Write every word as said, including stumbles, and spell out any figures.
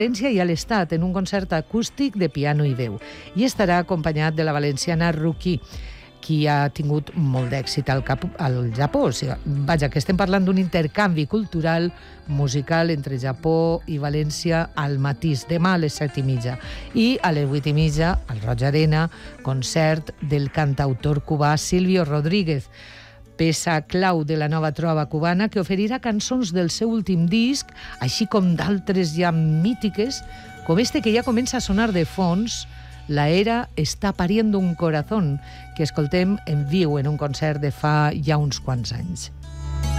i a l'Estat en un concert acústic de piano i veu. I estarà acompanyat de la valenciana Ruki, qui ha tingut molt d'èxit al, cap, al Japó. O sigui, vaja, que estem parlant d'un intercanvi cultural musical entre Japó i València al matí, demà a les set i mitja. I a les vuit i mitja, al Roig Arena, concert del cantautor cubà Silvio Rodríguez, peça clau de la nova trova cubana que oferirà cançons del seu últim disc, així com d'altres ja mítiques, com este que ja comença a sonar de fons, La era está pariendo un corazón, que escoltem en viu en un concert de fa ja uns quants anys.